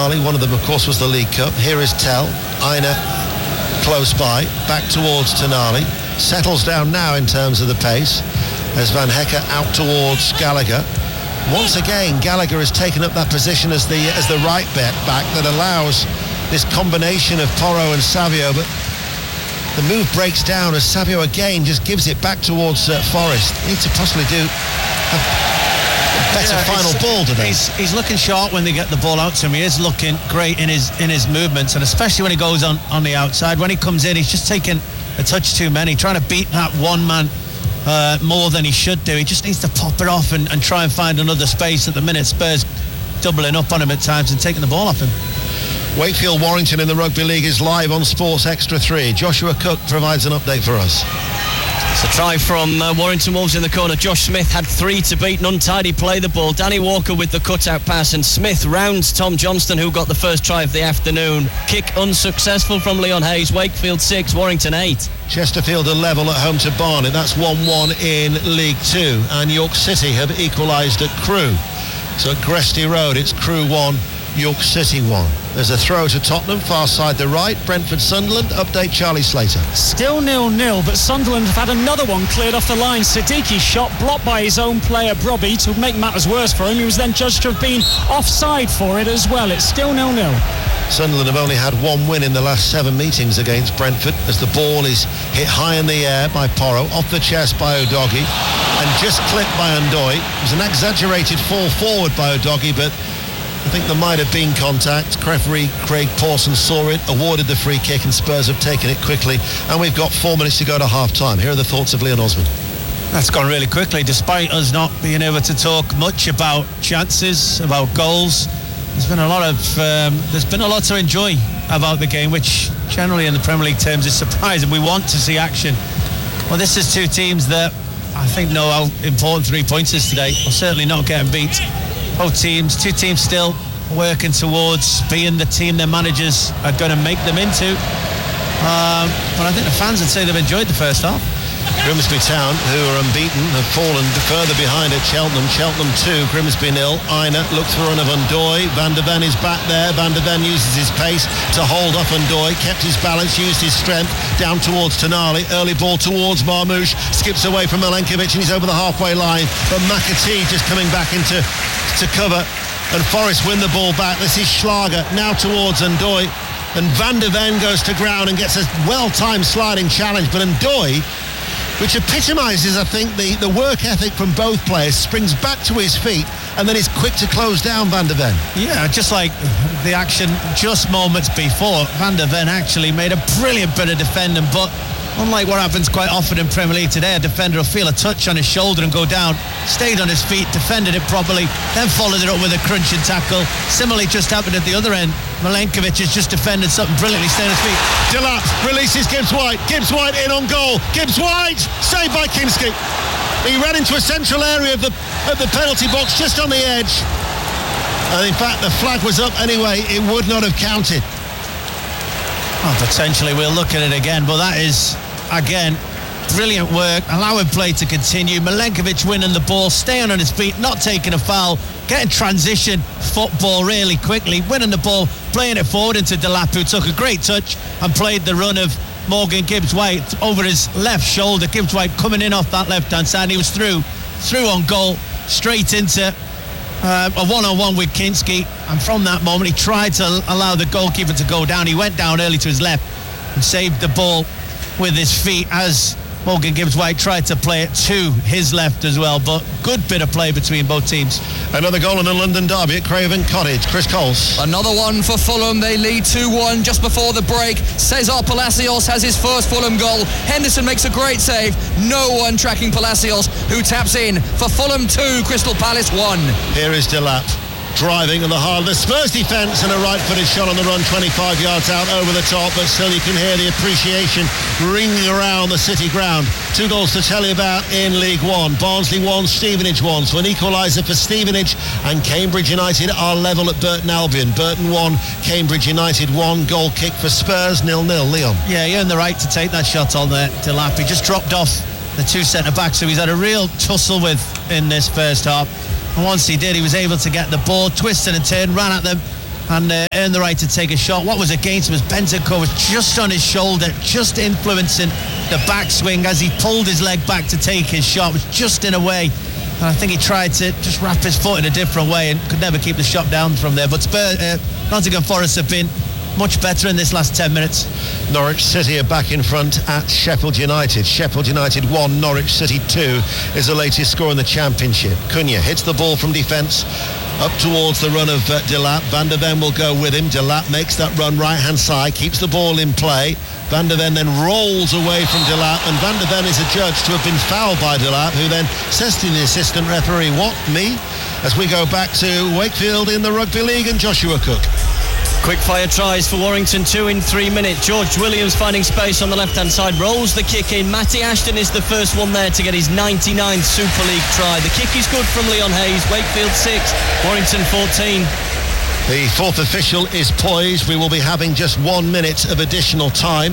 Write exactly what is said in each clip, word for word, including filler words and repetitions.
Denali. One of them, of course, was the League Cup. Here is Tell. Aina close by, back towards Denali. Settles down now in terms of the pace as Van Hekke out towards Gallagher. Once again, Gallagher has taken up that position as the as the right back that allows this combination of Porro and Savio, but the move breaks down as Savio again just gives it back towards uh, Forrest. Needs to possibly do a better yeah, final ball today. He's, he's looking sharp when they get the ball out to him. He is looking great in his in his movements, and especially when he goes on, on the outside. When he comes in, he's just taking a touch too many, trying to beat that one man Uh, more than he should do. He just needs to pop it off and, and try and find another space. At the minute, Spurs doubling up on him at times and taking the ball off him. Wakefield Warrington in the Rugby League is live on Sports Extra three. Joshua Cook provides an update for us. It's a try from uh, Warrington Wolves in the corner. Josh Smith had three to beat, an untidy play the ball. Danny Walker with the cutout pass, and Smith rounds Tom Johnston, who got the first try of the afternoon. Kick unsuccessful from Leon Hayes. Wakefield six, Warrington eight. Chesterfield are level at home to Barnet. That's one one in League Two, and York City have equalised at Crewe. So at Gresty Road, it's Crewe one, York City one. There's a throw to Tottenham, far side the right. Brentford Sunderland. Update Charlie Slater. Still nil nil, but Sunderland have had another one cleared off the line. Siddiqui's shot blocked by his own player Brobby. To make matters worse for him, he was then judged to have been offside for it as well. It's still nil nil. Sunderland have only had one win in the last seven meetings against Brentford, as the ball is hit high in the air by Porro, off the chest by Udogie, and just clipped by Ndoye. It was an exaggerated fall forward by Udogie, but I think there might have been contact. Referee Craig Pawson saw it, awarded the free kick, and Spurs have taken it quickly. And we've got four minutes to go to half-time. Here are the thoughts of Leon Osmond. That's gone really quickly, despite us not being able to talk much about chances, about goals. There's been a lot of um, there's been a lot to enjoy about the game, which generally in the Premier League terms is surprising. We want to see action. Well, this is two teams that I think know how important three points is today. Well, certainly not getting beat. Both teams, two teams still working towards being the team their managers are going to make them into. Um, but I think the fans would say they've enjoyed the first half. Grimsby Town, who are unbeaten, have fallen further behind at Cheltenham. Cheltenham two, Grimsby nil. Aina looks for run of Ndoye. Van der Ven is back there. Van der Ven uses his pace to hold up Ndoye, kept his balance, used his strength down towards Tonali. Early ball towards Marmoush, skips away from Milenkovic, and he's over the halfway line. But McAtee just coming back into to cover, and Forrest win the ball back. This is Schlager now towards Ndoye, and Van der Ven goes to ground and gets a well-timed sliding challenge, but Ndoye, which epitomises, I think, the, the work ethic from both players, springs back to his feet and then is quick to close down Van der Ven. Yeah, just like the action just moments before, Van der Ven actually made a brilliant bit of defending, but unlike what happens quite often in Premier League today, a defender will feel a touch on his shoulder and go down, stayed on his feet, defended it properly, then followed it up with a crunching tackle. Similarly just happened at the other end. Milenkovic has just defended something brilliantly, staying on his feet. Delap releases Gibbs White. Gibbs White in on goal. Gibbs White saved by Kinski. He ran into a central area of the of the penalty box, just on the edge. And in fact, the flag was up anyway. It would not have counted. Well, potentially we'll look at it again, but that is, again, brilliant work, allowing play to continue. Milenkovic winning the ball, staying on his feet, not taking a foul, getting transition football really quickly, winning the ball, playing it forward into Delap, who took a great touch and played the run of Morgan Gibbs-White over his left shoulder. Gibbs-White coming in off that left-hand side. He was through, through on goal, straight into Uh, a one-on-one with Kinski, and from that moment he tried to allow the goalkeeper to go down. He went down early to his left and saved the ball with his feet as Morgan Gibbs-White tried to play it to his left as well, but good bit of play between both teams. Another goal in a London derby at Craven Cottage. Chris Coles. Another one for Fulham. They lead two one just before the break. Cesar Palacios has his first Fulham goal. Henderson makes a great save. No one tracking Palacios, who taps in for Fulham two, Crystal Palace one. Here is Delap, driving on the hard of the Spurs defence, and a right-footed shot on the run, twenty-five yards out over the top, but still you can hear the appreciation ringing around the City ground. Two goals to tell you about in League One. Barnsley one, Stevenage one, so an equaliser for Stevenage, and Cambridge United are level at Burton Albion. Burton one, Cambridge United one. Goal kick for Spurs, nil nil. Leon. Yeah, he earned the right to take that shot on there, Delap. He just dropped off the two centre-backs, so he's had a real tussle with in this first half. And once he did, he was able to get the ball, twisted and turned, ran at them, and uh, earned the right to take a shot. What was against him was Bentancur was just on his shoulder, just influencing the backswing as he pulled his leg back to take his shot. It was just in a way, and I think he tried to just wrap his foot in a different way and could never keep the shot down from there. But Spurs, uh, Nottingham Forest have been much better in this last ten minutes. Norwich City are back in front at Sheffield United. Sheffield United one, Norwich City two is the latest score in the Championship. Cunha hits the ball from defence up towards the run of uh, Delap. Van der Ven will go with him. Delap makes that run right hand side, keeps the ball in play. Van der Ven then rolls away from Delap, and Van der Ven is adjudged to have been fouled by Delap, who then says to the assistant referee, "What, me?" As we go back to Wakefield in the Rugby League and Joshua Cook. Quick fire tries for Warrington, two in three minutes. George Williams finding space on the left hand side, rolls the kick in. Matty Ashton is the first one there to get his ninety-ninth Super League try. The kick is good from Leon Hayes. Wakefield six, Warrington fourteen. The fourth official is poised. We will be having just one minute of additional time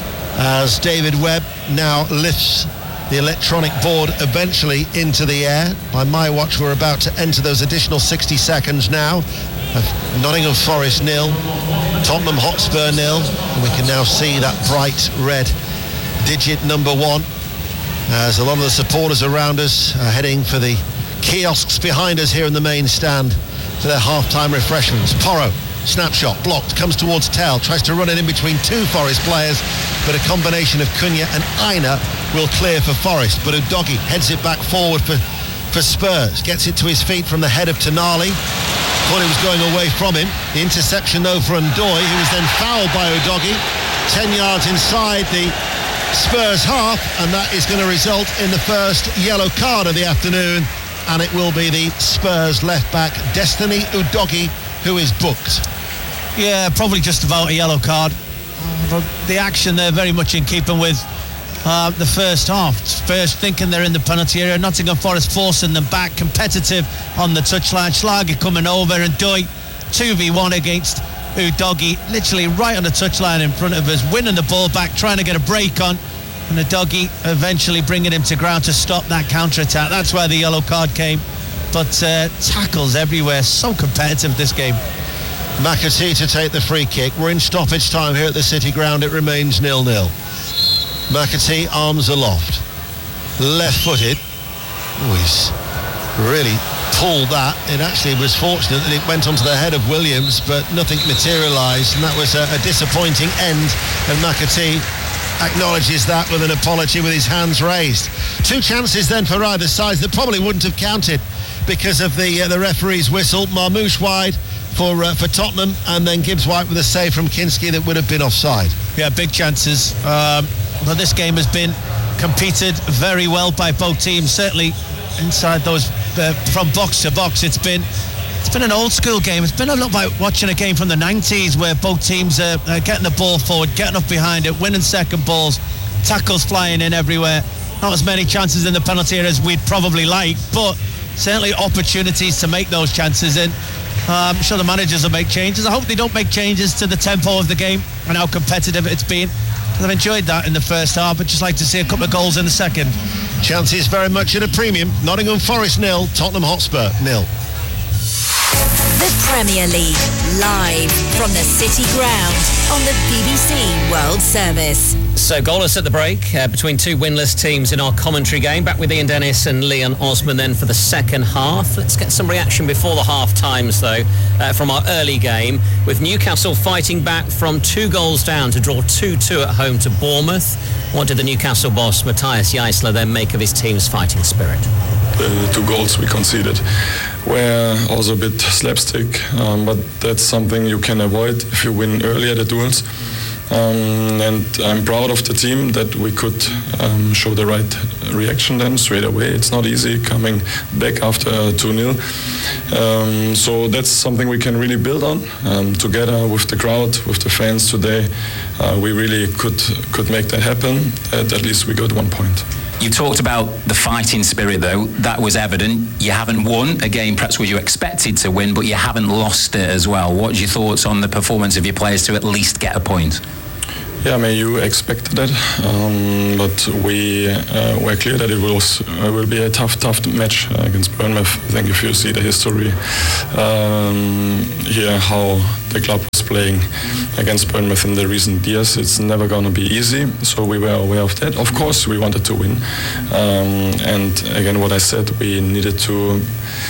as David Webb now lifts the electronic board eventually into the air. By my watch, we're about to enter those additional sixty seconds now. Nottingham Forest nil, Tottenham Hotspur nil, and we can now see that bright red digit number one as a lot of the supporters around us are heading for the kiosks behind us here in the main stand for their half-time refreshments. Porro, snapshot, blocked, comes towards Tell, tries to run it in between two Forest players, but a combination of Cunha and Aina will clear for Forest, but Udogie heads it back forward for, for Spurs, gets it to his feet from the head of Tonali. Thought it was going away from him. The interception though for Ndoye, who was then fouled by Udogie, ten yards inside the Spurs half, and that is going to result in the first yellow card of the afternoon, and it will be the Spurs left back Destiny Udogie who is booked. Yeah, probably just about a yellow card. Uh, the action there very much in keeping with Uh, the first half. Spurs thinking they're in the penalty area. Nottingham Forest forcing them back, competitive on the touchline. Schlager coming over, and Ndoye two v one against Udogie, literally right on the touchline in front of us, winning the ball back, trying to get a break on, and Udogie eventually bringing him to ground to stop that counter-attack. That's where the yellow card came. But uh, tackles everywhere, so competitive this game. McAtee to take the free kick. We're in stoppage time here at the City Ground. It remains nil nil. McAtee, arms aloft, left-footed. Oh, he's really pulled that. It actually was fortunate that it went onto the head of Williams, but nothing materialised, and that was a, a disappointing end, and McAtee acknowledges that with an apology with his hands raised. Two chances then for either side that probably wouldn't have counted because of the uh, the referee's whistle. Marmoush wide for uh, for Tottenham, and then Gibbs White with a save from Kinski that would have been offside. Yeah, big chances. Um, but this game has been competed very well by both teams. Certainly inside those uh, from box to box, it's been it's been an old school game. It's been a lot like watching a game from the nineties where both teams are uh, getting the ball forward, getting up behind it, winning second balls, tackles flying in everywhere. Not as many chances in the penalty area as we'd probably like, but certainly opportunities to make those chances in. Uh, I'm sure the managers will make changes. I hope they don't make changes to the tempo of the game and how competitive it's been. I've enjoyed that in the first half, but just like to see a couple of goals in the second. Chances very much at a premium. Nottingham Forest nil, Tottenham Hotspur nil. The Premier League, live from the City Ground on the B B C World Service. So goalless at the break uh, between two winless teams in our commentary game. Back with Ian Dennis and Leon Osman then for the second half. Let's get some reaction before the half times though uh, from our early game, with Newcastle fighting back from two goals down to draw two two at home to Bournemouth. What did the Newcastle boss Matthias Jaissler then make of his team's fighting spirit? The two goals we conceded were also a bit slapstick, um, but that's something you can avoid if you win earlier the duels. Um, and I'm proud of the team that we could um, show the right reaction then straight away. It's not easy coming back after two nil. Um, so that's something we can really build on. Um, together with the crowd, with the fans today, uh, we really could could make that happen. And at least we got one point. You talked about the fighting spirit, though. That was evident. You haven't won a game, perhaps where you expected to win, but you haven't lost it as well. What's your thoughts on the performance of your players to at least get a point? Yeah, I mean, you expected that, um, but we uh, were clear that it was uh, will be a tough, tough match uh, against Bournemouth. I think if you see the history um, here, how the club was playing against Bournemouth in the recent years, it's never going to be easy. So we were aware of that. Of course, we wanted to win, um, and again, what I said, we needed to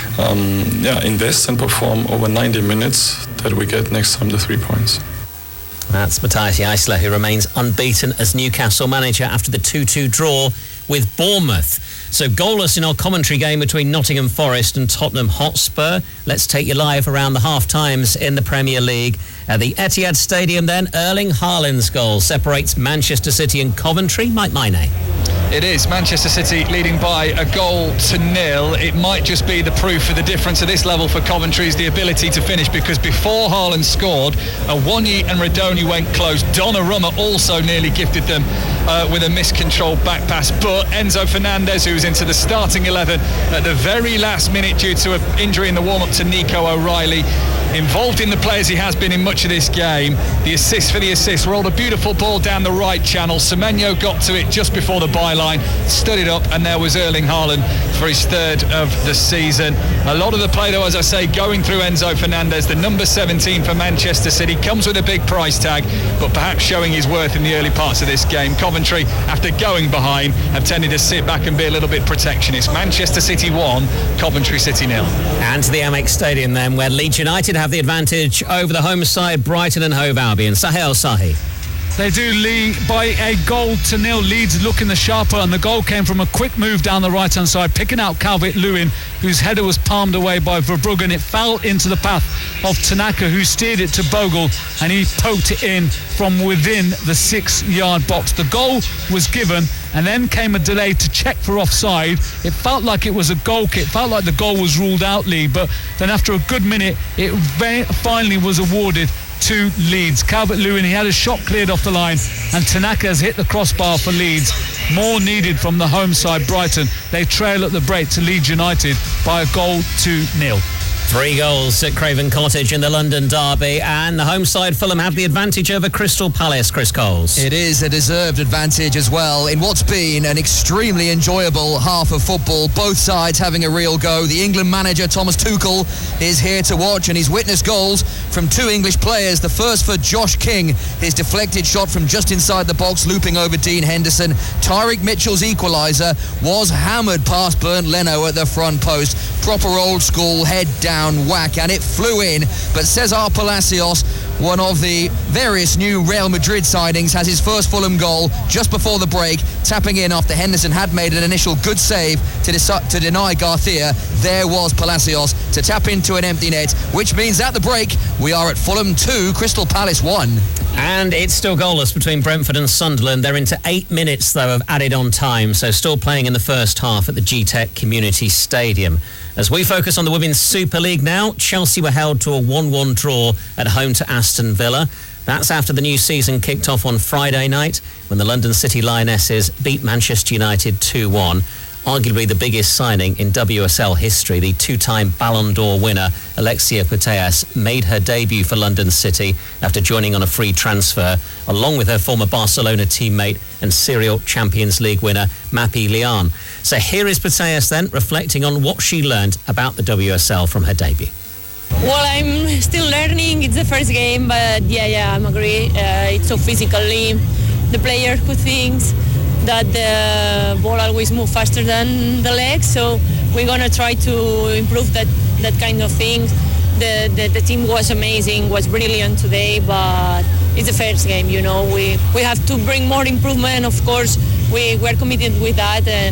um, yeah invest and perform over ninety minutes that we get next time the three points. That's Matthias Eisler, who remains unbeaten as Newcastle manager after the two two draw with Bournemouth. So goalless in our commentary game between Nottingham Forest and Tottenham Hotspur. Let's take you live around the half-times in the Premier League. At the Etihad Stadium then, Erling Haaland's goal separates Manchester City and Coventry. Mike Maine. It is Manchester City leading by a goal to nil. It might just be the proof of the difference at this level for Coventry is the ability to finish, because before Haaland scored, Awoniyi and Radoni went close. Donnarumma also nearly gifted them uh, with a miscontrolled back pass, but Enzo Fernandez, who was into the starting eleven at the very last minute due to an injury in the warm-up to Nico O'Reilly, involved in the play as he has been in much of this game. The assist for the assist, rolled a beautiful ball down the right channel. Semenyo got to it just before the byline, stood it up, and there was Erling Haaland for his third of the season. A lot of the play, though, as I say, going through Enzo Fernandez, the number seventeen for Manchester City, comes with a big price tag, but perhaps showing his worth in the early parts of this game. Coventry, after going behind, have tended to sit back and be a little bit protectionist. Manchester City one, Coventry City nil. And to the Amex Stadium then, where Leeds United have the advantage over the home side, Brighton and Hove Albion. Sahel Sahi. They do lead by a goal to nil. Leeds looking the sharper, and the goal came from a quick move down the right hand side, picking out Calvert-Lewin, whose header was palmed away by Verbruggen. It fell into the path of Tanaka, who steered it to Bogle, and he poked it in from within the six yard box. The goal was given, and then came a delay to check for offside. It felt like it was a goal kick, it felt like the goal was ruled out, Lee, but then after a good minute it finally was awarded to Leeds. Calvert-Lewin, he had a shot cleared off the line, and Tanaka has hit the crossbar for Leeds. More needed from the home side, Brighton. They trail at the break to Leeds United by a goal to nil. Three goals at Craven Cottage in the London derby, and the home side Fulham have the advantage over Crystal Palace. Chris Coles. It is a deserved advantage as well in what's been an extremely enjoyable half of football. Both sides having a real go. The England manager Thomas Tuchel is here to watch, and he's witnessed goals from two English players. The first for Josh King, his deflected shot from just inside the box looping over Dean Henderson. Tyreek Mitchell's equaliser was hammered past Bernd Leno at the front post. Proper old school head down whack, and it flew in, but Cesar Palacios, one of the various new Real Madrid signings, has his first Fulham goal just before the break, tapping in after Henderson had made an initial good save to, deci- to deny Garcia. There was Palacios to tap into an empty net, which means at the break we are at Fulham two, Crystal Palace one. And it's still goalless between Brentford and Sunderland. They're into eight minutes, though, of added on time, so still playing in the first half at the G TEC Community Stadium. As we focus on the Women's Super League now, Chelsea were held to a one one draw at home to Aston Villa. That's after the new season kicked off on Friday night when the London City Lionesses beat Manchester United two one. Arguably the biggest signing in W S L history, the two-time Ballon d'Or winner Alexia Putellas made her debut for London City after joining on a free transfer, along with her former Barcelona teammate and serial Champions League winner Mappy Lian. So here is Putellas then, reflecting on what she learned about the W S L from her debut. Well, I'm still learning. It's the first game, but yeah, yeah, I'm agree. Uh, it's so physically. The player who thinks that the ball always moves faster than the legs, so we're gonna try to improve that, that kind of thing. The, the the team was amazing, was brilliant today, but it's the first game, you know. We we have to bring more improvement. Of course, we we're committed with that, and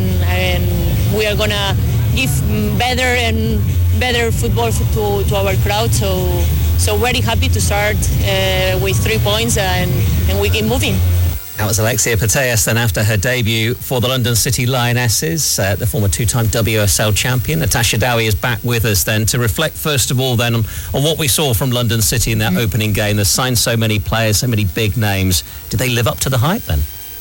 and we are gonna give better and better football to to our crowd. So so very happy to start uh, with three points and and we keep moving. That was Alexia Putellas then after her debut for the London City Lionesses, uh, the former two-time W S L champion. Natasha Dowie is back with us then to reflect first of all then on, on what we saw from London City in that mm. opening game. They've signed so many players, so many big names. Did they live up to the hype then?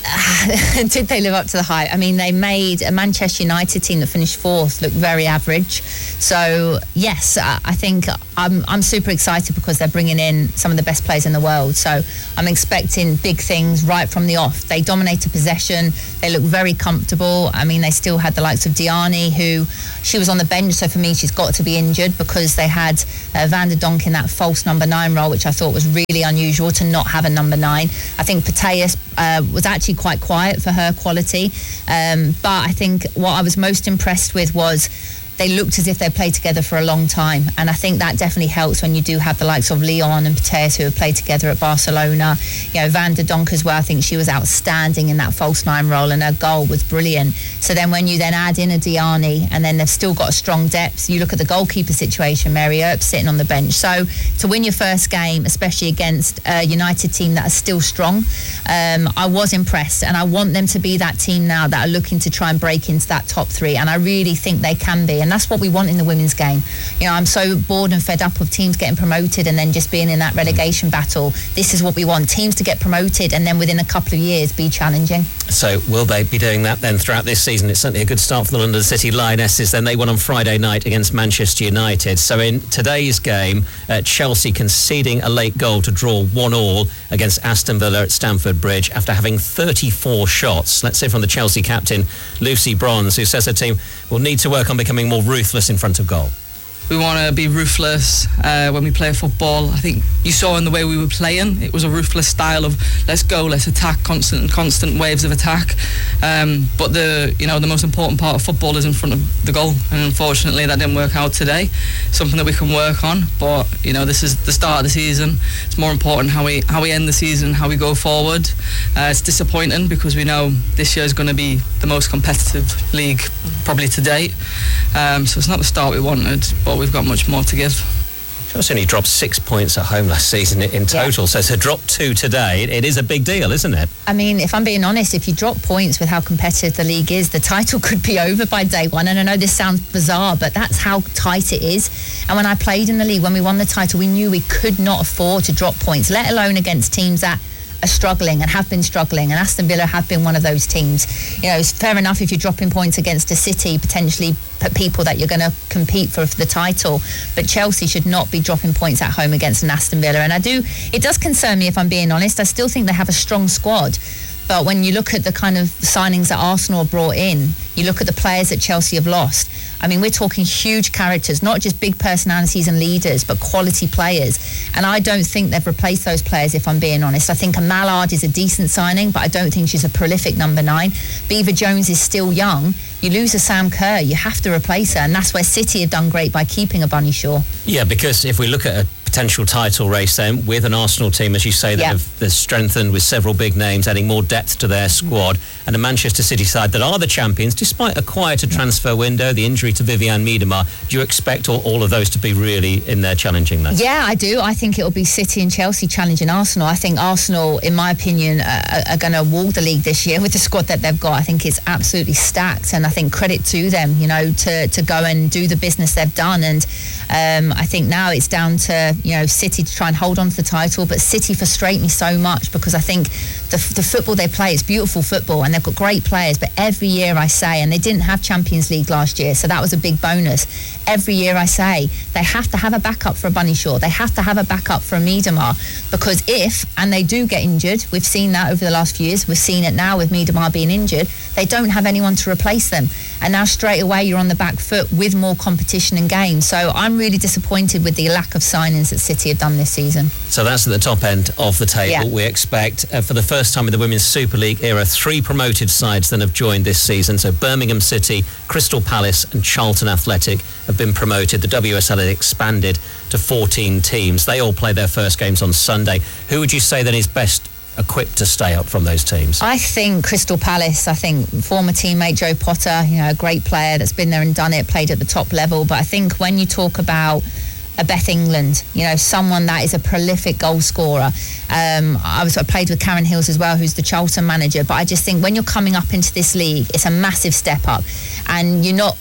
did they live up to the hype? I mean, they made a Manchester United team that finished fourth look very average. So, yes, I think I'm, I'm super excited because they're bringing in some of the best players in the world. So I'm expecting big things right from the off. They dominated possession. They look very comfortable. I mean, they still had the likes of Diani, who she was on the bench. So for me, she's got to be injured because they had uh, Van der Donk in that false number nine role, which I thought was really unusual to not have a number nine. I think Putellas uh, was actually quite quiet for her quality. Um, but I think what I was most impressed with was they looked as if they played together for a long time. And I think that definitely helps when you do have the likes of Leon and Putellas who have played together at Barcelona. You know, Van der Donk as well, I think she was outstanding in that false nine role and her goal was brilliant. So then when you then add in a Diani and then they've still got a strong depth, you look at the goalkeeper situation, Mary Earp sitting on the bench. So to win your first game, especially against a United team that is still strong, um, I was impressed, and I want them to be that team now that are looking to try and break into that top three, and I really think they can be. And that's what we want in the women's game. You know, I'm so bored and fed up of teams getting promoted and then just being in that relegation battle. This is what we want, teams to get promoted and then within a couple of years be challenging. So will they be doing that then throughout this season? It's certainly a good start for the London City Lionesses. Then they won on Friday night against Manchester United. So in today's game, uh, Chelsea conceding a late goal to draw one all against Aston Villa at Stamford Bridge after having thirty-four shots. Let's hear from the Chelsea captain, Lucy Bronze, who says her team will need to work on becoming more ruthless in front of goal. We want to be ruthless uh, when we play football. I think you saw in the way we were playing, it was a ruthless style of let's go, let's attack, constant constant waves of attack. Um, but the you know the most important part of football is in front of the goal, and unfortunately that didn't work out today. Something that we can work on, but you know this is the start of the season. It's more important how we how we end the season, how we go forward. Uh, it's disappointing because we know this year is going to be the most competitive league probably to date. Um, so it's not the start we wanted, but we've got much more to give. Chelsea only dropped six points at home last season in total, yeah. So to drop two today, it is a big deal, isn't it? I mean, if I'm being honest, if you drop points with how competitive the league is, the title could be over by day one. And I know this sounds bizarre, but that's how tight it is. And when I played in the league, when we won the title, we knew we could not afford to drop points, let alone against teams that are struggling and have been struggling, and Aston Villa have been one of those teams. You know, it's fair enough if you're dropping points against a City, potentially people that you're going to compete for, for the title, but Chelsea should not be dropping points at home against an Aston Villa. And I do, it does concern me if I'm being honest. I still think they have a strong squad, but when you look at the kind of signings that Arsenal have brought in, you look at the players that Chelsea have lost. I mean, we're talking huge characters, not just big personalities and leaders, but quality players. And I don't think they've replaced those players, if I'm being honest. I think a Mallard is a decent signing, but I don't think she's a prolific number nine. Beaver Jones is still young. You lose a Sam Kerr, you have to replace her. And that's where City have done great by keeping a Bunny Shaw. Yeah, because if we look at a potential title race then with an Arsenal team, as you say, that yeah. have they're strengthened with several big names, adding more depth to their squad, mm-hmm. and a Manchester City side that are the champions, despite a quieter yeah. transfer window, the injury to Viviane Miedema. Do you expect all, all of those to be really in there challenging that? Yeah, I do. I think it'll be City and Chelsea challenging Arsenal. I think Arsenal, in my opinion, uh, are going to walk the league this year with the squad that they've got. I think it's absolutely stacked, and I think credit to them, you know, to, to go and do the business they've done. And um, I think now it's down to, you know, City to try and hold on to the title, but City frustrate me so much because I think the, the football they play is beautiful football and they've got great players, but every year I say, and they didn't have Champions League last year, so that was a big bonus. Every year I say they have to have a backup for a Bunny Shaw, they have to have a backup for a Miedema, because if, and they do get injured, we've seen that over the last few years, we've seen it now with Miedema being injured, they don't have anyone to replace them, and now straight away you're on the back foot with more competition and games. So I'm really disappointed with the lack of signings that City have done this season. So that's at the top end of the table. Yeah. We expect uh, for the first time in the Women's Super League era, three promoted sides then have joined this season. So Birmingham City, Crystal Palace and Charlton Athletic have been promoted. The W S L has expanded to fourteen teams. They all play their first games on Sunday. Who would you say then is best equipped to stay up from those teams? I think Crystal Palace. I think former teammate Joe Potter, you know, a great player that's been there and done it, played at the top level. But I think when you talk about a Beth England, you know, someone that is a prolific goal scorer. Um, I was I played with Karen Hills as well, who's the Charlton manager. But I just think when you're coming up into this league, it's a massive step up, and you're not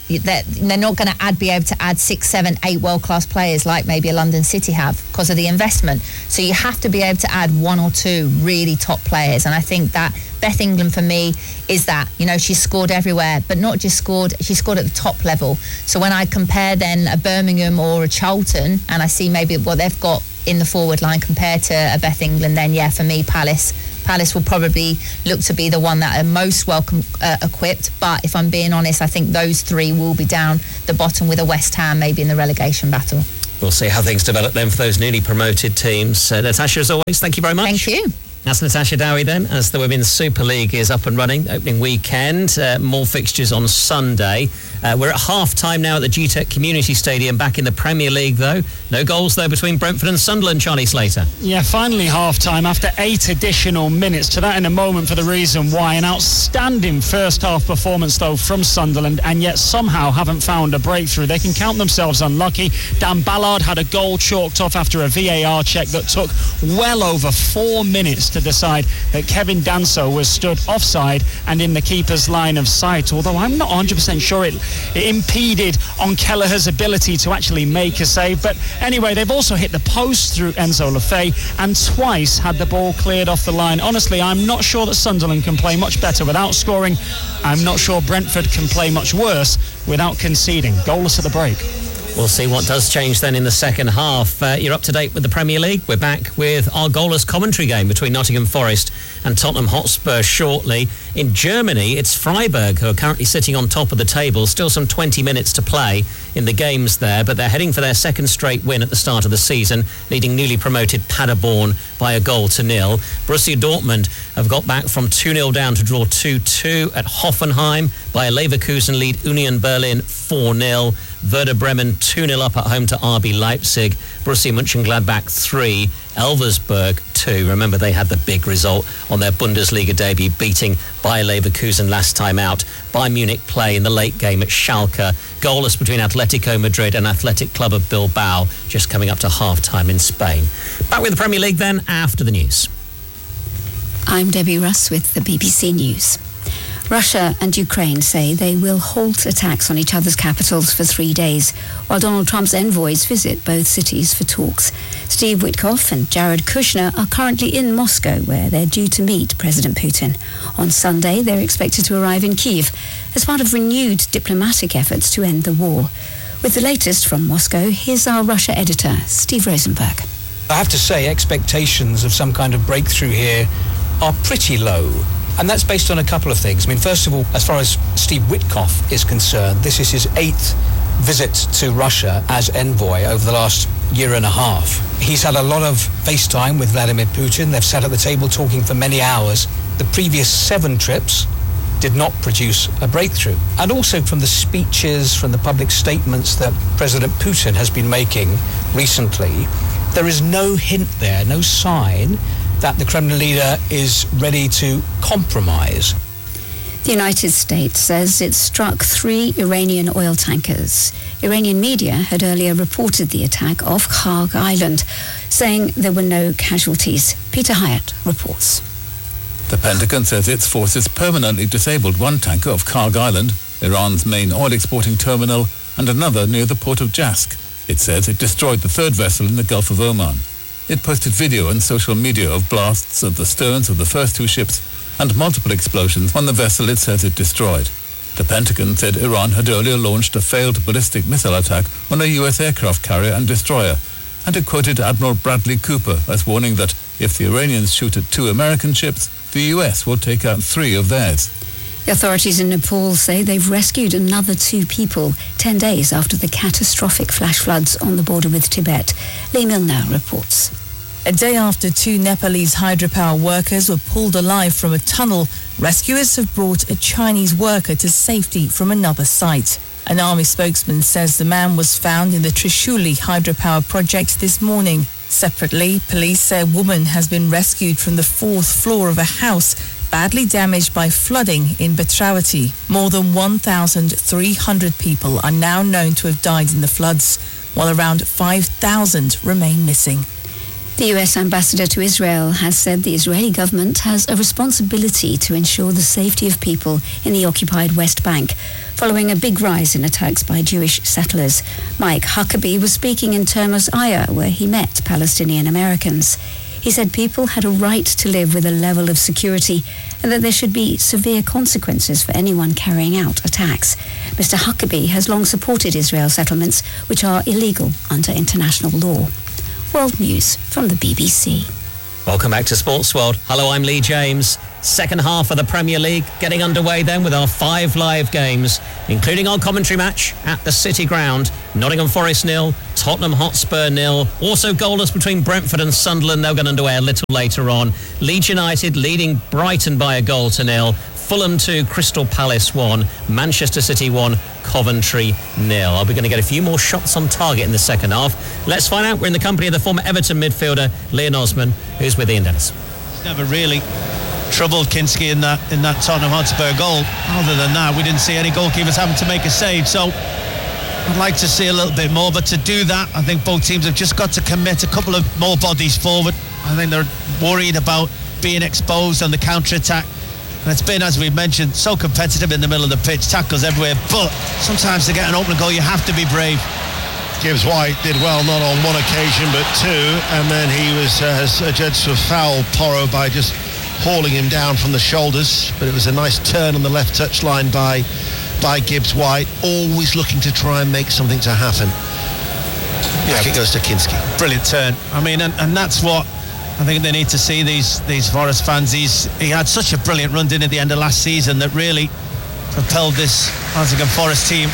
they're, they're not going to add be able to add six, seven, eight world-class players like maybe a London City have because of the investment. So you have to be able to add one or two really top players, and I think that Beth England for me is that, you know, she's scored everywhere, but not just scored, she scored at the top level. So when I compare then a Birmingham or a Charlton, and I see maybe what they've got in the forward line compared to a Beth England, then yeah, for me, Palace Palace will probably look to be the one that are most welcome uh, equipped. But if I'm being honest, I think those three will be down the bottom with a West Ham maybe in the relegation battle. We'll see how things develop then for those newly promoted teams. Uh, Natasha, as always, thank you very much. Thank you. That's Natasha Dowie then, as the Women's Super League is up and running, opening weekend. Uh, more fixtures on Sunday. Uh, we're at half-time now at the G TEC Community Stadium, back in the Premier League, though. No goals, though, between Brentford and Sunderland, Charlie Slater. Yeah, finally half-time after eight additional minutes. To that in a moment for the reason why. An outstanding first-half performance, though, from Sunderland, and yet somehow haven't found a breakthrough. They can count themselves unlucky. Dan Ballard had a goal chalked off after a V A R check that took well over four minutes to decide that Kevin Danso was stood offside and in the keeper's line of sight, although I'm not one hundred percent sure it, it impeded on Kelleher's ability to actually make a save. But anyway, they've also hit the post through Enzo Lefebvre and twice had the ball cleared off the line. Honestly, I'm not sure that Sunderland can play much better without scoring. I'm not sure Brentford can play much worse without conceding. Goalless at the break. We'll see what does change then in the second half. Uh, you're up to date with the Premier League. We're back with our goalless commentary game between Nottingham Forest and Tottenham Hotspur shortly. In Germany, it's Freiburg who are currently sitting on top of the table. Still some twenty minutes to play in the games there, but they're heading for their second straight win at the start of the season, leading newly promoted Paderborn by a goal to nil. Borussia Dortmund have got back from two nil down to draw two two at Hoffenheim. Bayer Leverkusen lead Union Berlin four nil. Werder Bremen two nil up at home to R B Leipzig. Borussia Mönchengladbach three, Elversberg two. Remember, they had the big result on their Bundesliga debut, beating Bayer Leverkusen last time out. Bayern Munich play in the late game at Schalke. Goalless between Atletico Madrid and Athletic Club of Bilbao, just coming up to half-time in Spain. Back with the Premier League then, after the news. I'm Debbie Russ with the B B C News. Russia and Ukraine say they will halt attacks on each other's capitals for three days, while Donald Trump's envoys visit both cities for talks. Steve Witkoff and Jared Kushner are currently in Moscow, where they're due to meet President Putin. On Sunday, they're expected to arrive in Kyiv as part of renewed diplomatic efforts to end the war. With the latest from Moscow, here's our Russia editor, Steve Rosenberg. I have to say, expectations of some kind of breakthrough here are pretty low. And that's based on a couple of things. I mean, first of all, as far as Steve Witkoff is concerned, this is his eighth visit to Russia as envoy over the last year and a half. He's had a lot of FaceTime with Vladimir Putin. They've sat at the table talking for many hours. The previous seven trips did not produce a breakthrough. And also from the speeches, from the public statements that President Putin has been making recently, there is no hint there, no sign that the Kremlin leader is ready to compromise. The United States says it struck three Iranian oil tankers. Iranian media had earlier reported the attack off Kharg Island, saying there were no casualties. Peter Hyatt reports. The Pentagon says its forces permanently disabled one tanker off Kharg Island, Iran's main oil exporting terminal, and another near the port of Jask. It says it destroyed the third vessel in the Gulf of Oman. It posted video on social media of blasts at the sterns of the first two ships and multiple explosions on the vessel it says it destroyed. The Pentagon said Iran had earlier launched a failed ballistic missile attack on a U S aircraft carrier and destroyer, and it quoted Admiral Bradley Cooper as warning that if the Iranians shoot at two American ships, the U S will take out three of theirs. The authorities in Nepal say they've rescued another two people ten days after the catastrophic flash floods on the border with Tibet. Lee Milner reports. A day after two Nepalese hydropower workers were pulled alive from a tunnel, rescuers have brought a Chinese worker to safety from another site. An army spokesman says the man was found in the Trishuli hydropower project this morning. Separately, police say a woman has been rescued from the fourth floor of a house badly damaged by flooding in Bhadravati. More than one thousand three hundred people are now known to have died in the floods, while around five thousand remain missing. The U S ambassador to Israel has said the Israeli government has a responsibility to ensure the safety of people in the occupied West Bank, following a big rise in attacks by Jewish settlers. Mike Huckabee was speaking in Termos Aya, where he met Palestinian Americans. He said people had a right to live with a level of security and that there should be severe consequences for anyone carrying out attacks. Mister Huckabee has long supported Israel settlements, which are illegal under international law. World News from the B B C. Welcome back to Sports World. Hello, I'm Lee James. Second half of the Premier League getting underway then with our five live games, including our commentary match at the City Ground. Nottingham Forest nil, Tottenham Hotspur nil. Also goalless between Brentford and Sunderland. They'll get underway a little later on. Leeds United leading Brighton by a goal to nil. Fulham two, Crystal Palace one, Manchester City one, Coventry nil. Are we going to get a few more shots on target in the second half? Let's find out. We're in the company of the former Everton midfielder Leon Osman, who's with Ian Dennis. Never really troubled Kinski in that in that Tottenham Hotspur goal. Other than that, we didn't see any goalkeepers having to make a save. So I'd like to see a little bit more, but to do that, I think both teams have just got to commit a couple of more bodies forward. I think they're worried about being exposed on the counter-attack. And it's been, as we've mentioned, so competitive in the middle of the pitch, tackles everywhere, but sometimes to get an open goal you have to be brave. Gibbs White did well, not on one occasion but two, and then he was uh, adjudged to foul Porro by just hauling him down from the shoulders, but it was a nice turn on the left touchline by by Gibbs White, always looking to try and make something to happen. Back Yeah, it goes to Kinski. Brilliant turn. I mean, and, and that's what I think they need to see, these these Forest fans. He's he had such a brilliant run in at the end of last season that really propelled this Nottingham Forest team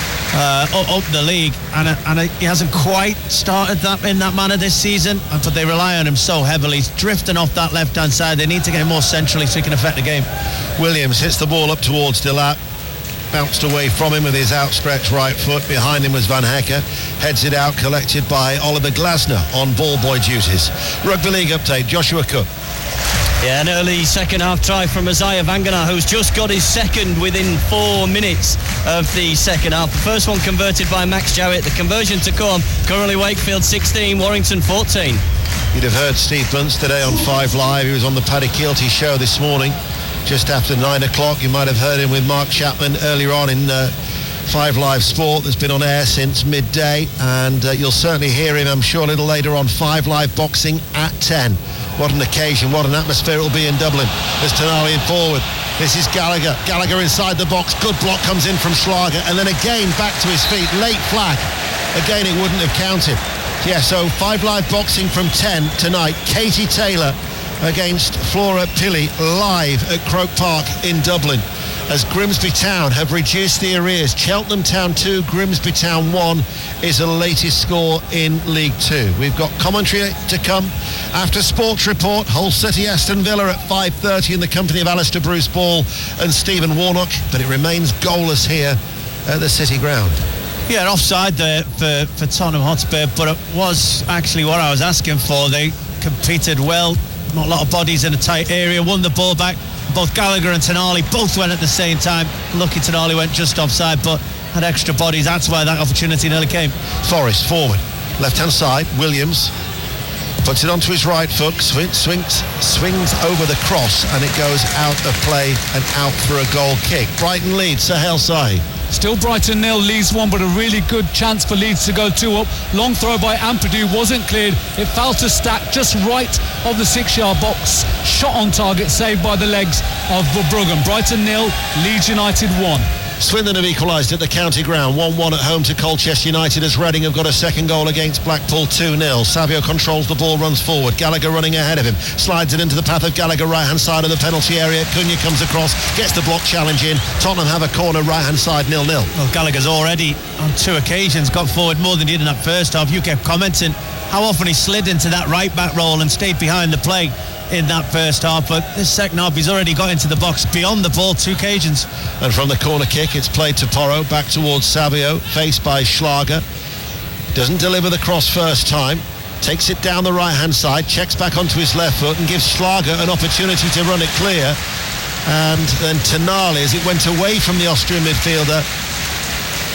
uh, up, up the league, and uh, and uh, he hasn't quite started that in that manner this season, but they rely on him so heavily. He's drifting off that left hand side. They need to get him more centrally so he can affect the game. Williams hits the ball up towards Delap, bounced away from him with his outstretched right foot. Behind him was Van Hecker, heads it out, collected by Oliver Glasner on ball boy duties. Rugby League update, Joshua Cook. Yeah, an early second half try from Isaiah Vangana, who's just got his second within four minutes of the second half. The first one converted by Max Jowett. The conversion to come, currently Wakefield sixteen, Warrington fourteen. You'd have heard Steve Bunce today on Five Live. He was on the Paddy Keelty show this morning, just after nine o'clock. You might have heard him with Mark Chapman earlier on in uh, Five Live Sport, that's been on air since midday, and uh, you'll certainly hear him, I'm sure, a little later on Five Live Boxing at ten. What an occasion, what an atmosphere it will be in Dublin. There's Tonali in forward. This is Gallagher. Gallagher inside the box. Good block comes in from Schlager, and then again back to his feet. Late flag. Again, it wouldn't have counted. Yeah, so Five Live Boxing from ten tonight. Katie Taylor against Flora Pilley live at Croke Park in Dublin, as Grimsby Town have reduced the arrears. Cheltenham Town two, Grimsby Town one is the latest score in League Two. We've got commentary to come after Sports Report. Hull City Aston Villa at five thirty in the company of Alistair Bruce Ball and Stephen Warnock, but it remains goalless here at the City Ground. Yeah, offside there for, for Tottenham Hotspur, but it was actually what I was asking for. They competed well, not a lot of bodies in a tight area, won the ball back. Both Gallagher and Tonali both went at the same time. Lucky Tonali went just offside, but had extra bodies. That's why that opportunity nearly came. Forrest forward, left-hand side. Williams puts it onto his right foot, swings, swings, swings over the cross, and it goes out of play and out for a goal kick. Brighton leads, Sahel Sahi. Still Brighton nil, Leeds one, but a really good chance for Leeds to go two up. Long throw by Ampadu wasn't cleared. It fell to Stack just right of the six-yard box. Shot on target, saved by the legs of Verbruggen. Brighton nil, Leeds United one. Swindon have equalised at the county ground, one one at home to Colchester United, as Reading have got a second goal against Blackpool two nil. Savio controls the ball, runs forward. Gallagher running ahead of him, slides it into the path of Gallagher, right-hand side of the penalty area. Cunha comes across, gets the block challenge in. Tottenham have a corner, right-hand side, nil nil. Well, Gallagher's already on two occasions got forward more than he did in that first half. You kept commenting how often he slid into that right-back role and stayed behind the play in that first half, but this second half he's already got into the box beyond the ball two occasions. And from the corner kick it's played to Porro, back towards Savio, faced by Schlager. Doesn't deliver the cross first time, takes it down the right hand side, checks back onto his left foot and gives Schlager an opportunity to run it clear. And then Tonali, as it went away from the Austrian midfielder,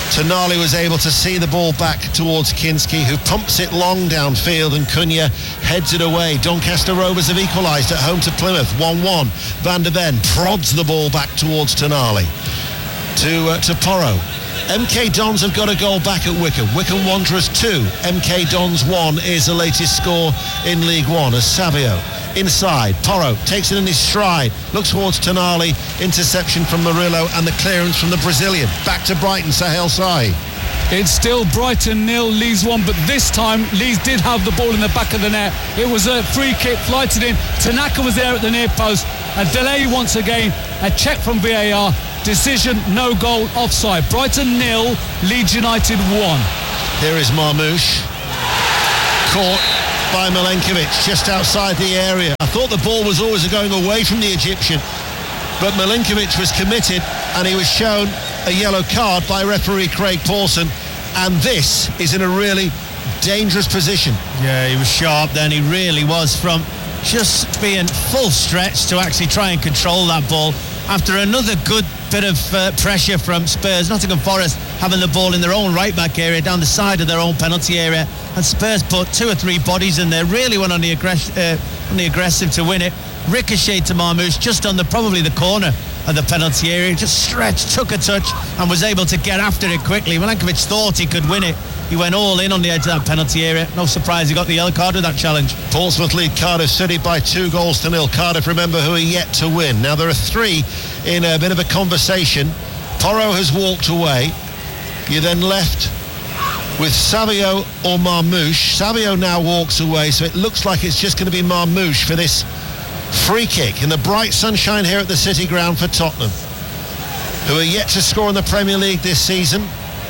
Tonali was able to see the ball back towards Kinski, who pumps it long downfield, and Cunha heads it away. Doncaster Rovers have equalised at home to Plymouth, one one. Van der Ven prods the ball back towards Tonali. To, uh, to Porro. M K Dons have got a goal back at Wycombe. Wycombe Wanderers two, M K Dons one is the latest score in League One as Savio inside. Porro takes it in his stride, looks towards Tonali, interception from Murillo and the clearance from the Brazilian. Back to Brighton, Sahel Sai. It's still Brighton nil, Leeds one, but this time Leeds did have the ball in the back of the net. It was a free kick, flighted in. Tanaka was there at the near post. A delay once again, a check from V A R. Decision, no goal, offside. Brighton nil, Leeds United one. Here is Marmoush. Caught by Milenkovic just outside the area. I thought the ball was always going away from the Egyptian, but Milenkovic was committed and he was shown a yellow card by referee Craig Pawson, and this is in a really dangerous position. Yeah, he was sharp then, he really was, from just being full stretch to actually try and control that ball after another good bit of uh, pressure from Spurs. Nottingham Forest having the ball in their own right back area, down the side of their own penalty area, and Spurs put two or three bodies in there, really went on the, aggress- uh, on the aggressive to win it. Ricocheted to Marmoush just on the probably the corner of the penalty area, just stretched, took a touch and was able to get after it quickly. Milenkovic thought he could win it. He went all in on the edge of that penalty area. No surprise he got the yellow card with that challenge. Portsmouth lead Cardiff City by two goals to nil. Cardiff, remember, who are yet to win. Now there are three in a bit of a conversation. Porro has walked away. You're then left with Savio or Marmoush. Savio now walks away, so it looks like it's just going to be Marmoush for this free kick in the bright sunshine here at the City Ground for Tottenham, who are yet to score in the Premier League this season.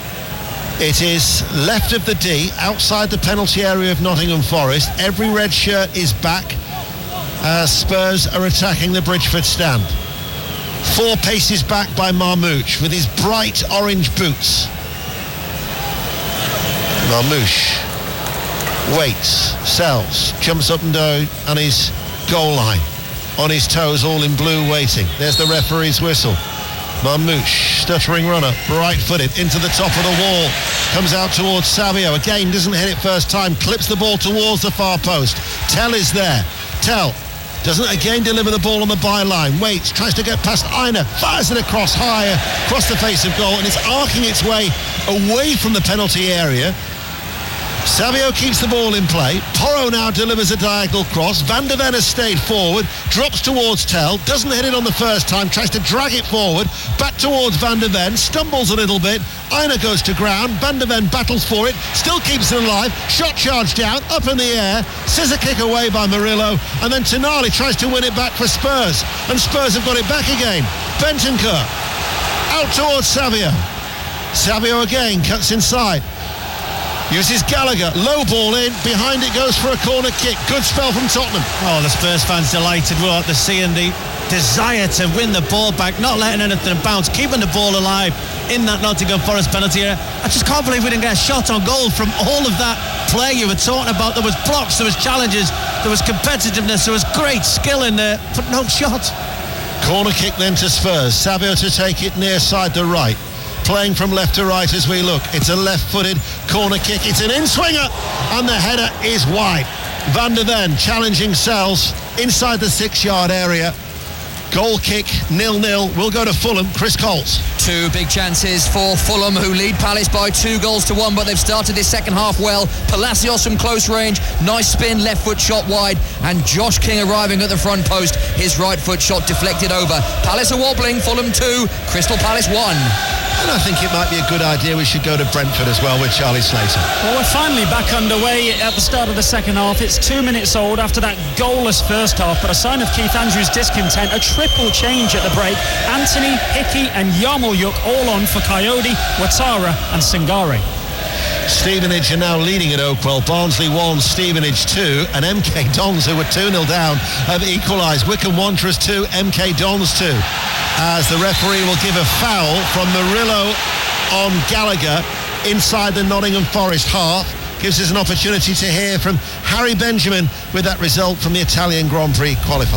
It is left of the D, outside the penalty area of Nottingham Forest. Every red shirt is back as Spurs are attacking the Bridgeford stand. Four paces back by Marmoush with his bright orange boots. Marmoush waits, sells, jumps up and down on his goal line, on his toes, all in blue, waiting. There's the referee's whistle. Marmoush, stuttering runner, bright-footed into the top of the wall, comes out towards Savio, again doesn't hit it first time, clips the ball towards the far post. Tell is there. Tell doesn't again deliver the ball on the byline, waits, tries to get past Aina, fires it across higher, across the face of goal, and it's arcing its way away from the penalty area. Savio keeps the ball in play. Porro now delivers a diagonal cross. Van der Ven has stayed forward, drops towards Tell, doesn't hit it on the first time, tries to drag it forward, back towards Van der Ven, stumbles a little bit. Aina goes to ground, Van der Ven battles for it, still keeps it alive, shot charged down, up in the air, scissor kick away by Murillo, and then Tonali tries to win it back for Spurs, and Spurs have got it back again. Bentancur out towards Savio. Savio again cuts inside. Uses Gallagher, low ball in, behind it goes for a corner kick. Good spell from Tottenham. Oh, the Spurs fans delighted with what they're seeing, the desire to win the ball back, not letting anything bounce, keeping the ball alive in that Nottingham Forest penalty area. I just can't believe we didn't get a shot on goal from all of that play you were talking about. There was blocks, there was challenges, there was competitiveness, there was great skill in there, but no shot. Corner kick then to Spurs. Savio to take it near side to right. Playing from left to right as we look. It's a left-footed corner kick. It's an in-swinger, and the header is wide. Van der Ven challenging Sells inside the six-yard area. Goal kick, nil-nil. We'll go to Fulham. Chris Coles. Two big chances for Fulham, who lead Palace by two goals to one, but they've started this second half well. Palacios from close range, nice spin, left foot shot wide, and Josh King arriving at the front post. His right foot shot deflected over. Palace are wobbling, Fulham two, Crystal Palace one. And I think it might be a good idea we should go to Brentford as well with Charlie Slater. Well, we're finally back underway at the start of the second half. It's two minutes old after that goalless first half, but a sign of Keith Andrews' discontent. A triple change at the break. Anthony, Hickey and Yarmolyuk all on for Coyote, Ouattara and Singare. Stevenage are now leading at Oakwell. Barnsley one, Stevenage two, and M K Dons, who were two nil down, have equalised. Wycombe Wanderers two, M K Dons two. As the referee will give a foul from Murillo on Gallagher inside the Nottingham Forest half. Gives us an opportunity to hear from Harry Benjamin with that result from the Italian Grand Prix qualifying.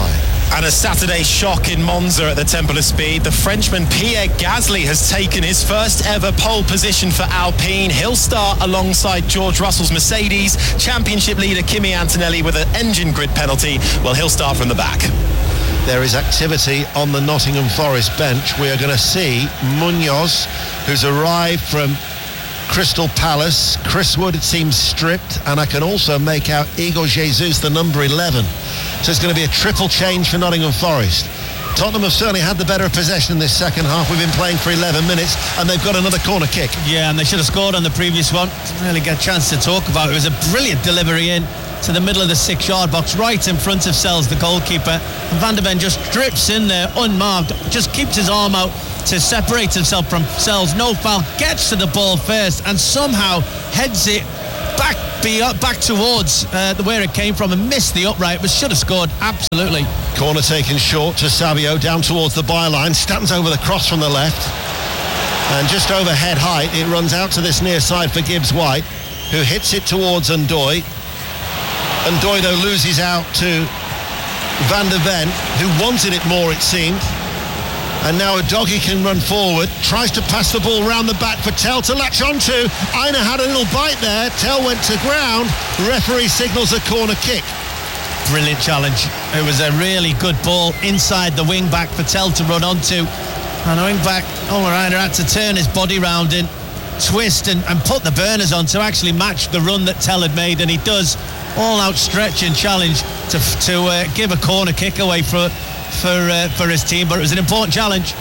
And a Saturday shock in Monza at the Temple of Speed. The Frenchman Pierre Gasly has taken his first ever pole position for Alpine. He'll start alongside George Russell's Mercedes. Championship leader Kimi Antonelli with an engine grid penalty. Well, he'll start from the back. There is activity on the Nottingham Forest bench. We are going to see Munoz, who's arrived from Crystal Palace. Chris Wood, it seems, stripped, and I can also make out Igor Jesus, the number eleven. So it's going to be a triple change for Nottingham Forest. Tottenham have certainly had the better possession in this second half. We've been playing for eleven minutes, and they've got another corner kick. Yeah, and they should have scored on the previous one. Didn't really get a chance to talk about it. It was a brilliant delivery in to the middle of the six-yard box, right in front of Sells, the goalkeeper. And Van de Ven just drips in there, unmarked, just keeps his arm out to separate himself from Sells. No foul, gets to the ball first, and somehow heads it back be back towards uh, where it came from and missed the upright, but should have scored, absolutely. Corner taken short to Savio, down towards the byline, stands over the cross from the left, and just over head height it runs out to this near side for Gibbs White, who hits it towards Ndoye. Ndoye though loses out to Van de Ven, who wanted it more, it seemed. And now Udogie can run forward, tries to pass the ball round the back for Tell to latch onto. Aina had a little bite there. Tell went to ground. Referee signals a corner kick. Brilliant challenge. It was a really good ball inside the wing back for Tell to run onto. And the wing back, Ola Aina had to turn his body round in, twist and, and put the burners on to actually match the run that Tell had made, and he does. All out stretch and challenge to to uh, give a corner kick away for for uh, for his team, but it was an important challenge.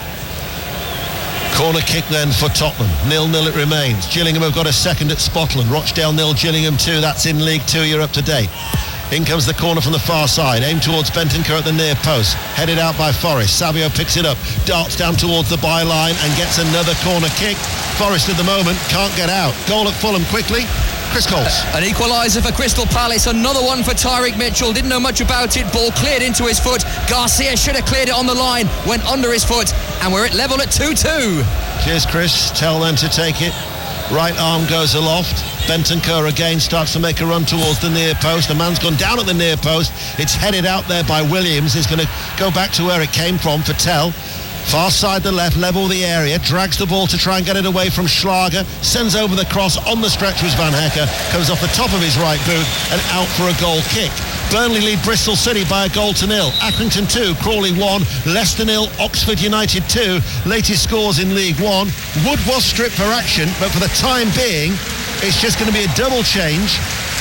Corner kick then for Tottenham. nil nil it remains. Gillingham have got a second at Spotland. Rochdale nil, Gillingham two. That's in League Two. You're up to date. In comes the corner from the far side, aimed towards Bentancur at the near post, headed out by Forrest. Savio picks it up, darts down towards the byline and gets another corner kick. Forrest at the moment can't get out. Goal at Fulham quickly. Chris Coles. An equaliser for Crystal Palace, another one for Tyreek Mitchell. Didn't know much about it, ball cleared into his foot. Garcia should have cleared it on the line, went under his foot, and we're at level at two two. Cheers, Chris. Tell them to take it. Right arm goes aloft. Bentancur again starts to make a run towards the near post. A man's gone down at the near post. It's headed out there by Williams. It's going to go back to where it came from for Tell. Far side the left, level the area, drags the ball to try and get it away from Schlager, sends over the cross. On the stretch was Van Hecke, comes off the top of his right boot and out for a goal kick. Burnley lead Bristol City by a goal to nil. Accrington two, Crawley one, Leicester nil, Oxford United two. Latest scores in League One. Wood was stripped for action, but for the time being, it's just going to be a double change.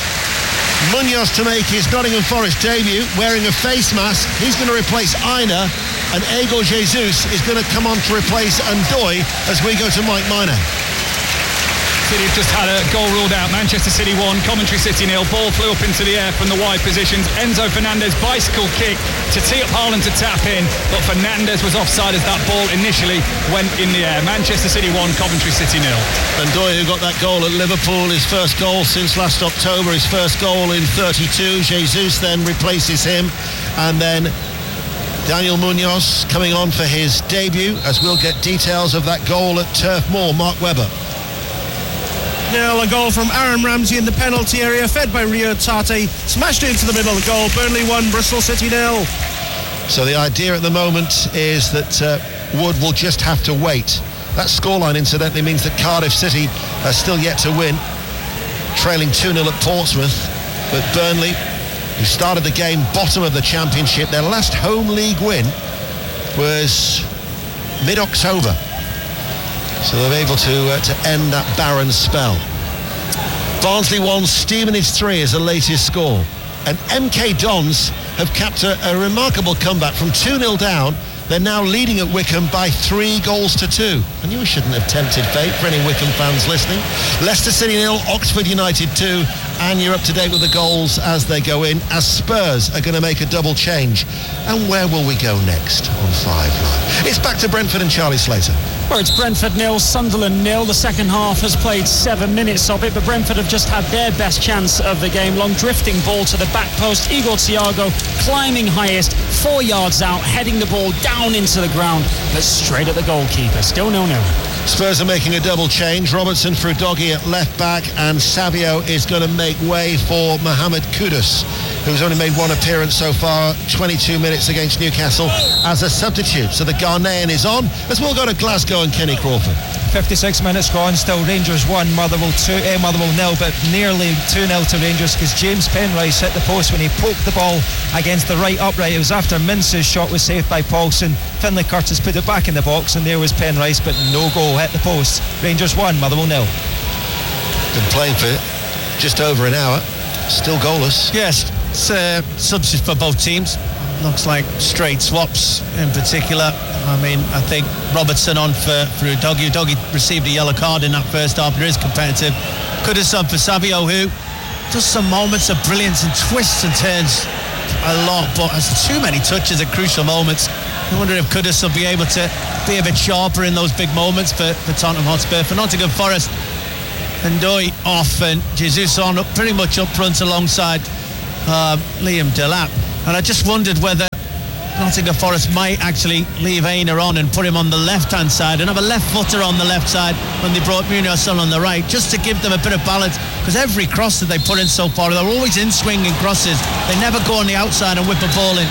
Munoz to make his Nottingham Forest debut, wearing a face mask. He's going to replace Aina, and Igor Jesus is going to come on to replace Ndoye as we go to Mike Minor. City have just had a goal ruled out. Manchester City one, Coventry City nil. Ball flew up into the air from the wide positions. Enzo Fernandez bicycle kick to tee up Haaland to tap in, but Fernandez was offside as that ball initially went in the air. Manchester City one, Coventry City nil. Ndoye, who got that goal at Liverpool, his first goal since last October, his first goal in thirty-two. Jesus then replaces him, and then Daniel Munoz coming on for his debut, as we'll get details of that goal at Turf Moor. Mark Webber. Nil, a goal from Aaron Ramsey in the penalty area, fed by Rio Tate, smashed into the middle of the goal. Burnley one, Bristol City nil. So the idea at the moment is that uh, Wood will just have to wait. That scoreline, incidentally, means that Cardiff City are still yet to win, trailing two nil at Portsmouth. But Burnley, who started the game bottom of the Championship, their last home league win was mid-October. So they're able to uh, to end that barren spell. Barnsley one, Stevenage three is the latest score. And M K Dons have capped a, a remarkable comeback from two nil down. They're now leading at Wickham by three goals to two. I knew we shouldn't have tempted fate for any Wickham fans listening. Leicester City nil, Oxford United two, and you're up to date with the goals as they go in, as Spurs are going to make a double change. And where will we go next on Five Live? It's back to Brentford and Charlie Slater. Well, it's Brentford nil, Sunderland nil. The second half has played seven minutes of it, but Brentford have just had their best chance of the game. Long drifting ball to the back post. Igor Thiago climbing highest, four yards out, heading the ball down into the ground, but straight at the goalkeeper. Still nil nil. Spurs are making a double change. Robertson for Udogie at left back, and Savio is going to make way for Mohamed Kudus, who's only made one appearance so far, twenty-two minutes against Newcastle as a substitute. So the Ghanaian is on, as we'll go to Glasgow and Kenny Crawford. fifty-six minutes gone, still Rangers one, Motherwell two, eh, Motherwell nil, but nearly two nil to Rangers because James Penrice hit the post when he poked the ball against the right upright. It was after Mince's shot was saved by Paulson. Finlay Curtis put it back in the box, and there was Penrice, but no goal, hit the post. Rangers one, Motherwell nil. Been playing for just over an hour, still goalless. Yes, it's uh, substitutes for both teams. Looks like straight swaps in particular. I mean, I think Robertson on for, for Udogie. Udogie received a yellow card in that first half. It is competitive. Could have sub for Savio, who does some moments of brilliance and twists and turns a lot, but has too many touches at crucial moments. I wonder if Kudus will be able to be a bit sharper in those big moments for, for Tottenham Hotspur. For Nottingham Forest, Ndoye off and Jesus on up pretty much up front alongside uh, Liam Delap. And I just wondered whether Nottingham Forest might actually leave Aina on and put him on the left-hand side and have a left footer on the left side when they brought Munoz on the right, just to give them a bit of balance, because every cross that they put in so far, they're always in swinging crosses. They never go on the outside and whip a ball in.